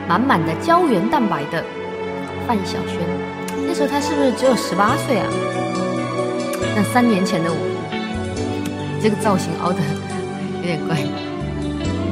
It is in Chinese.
满满的胶原蛋白的范晓萱。那时候她是不是只有18岁啊？那3年前的我，这个造型凹的有点怪。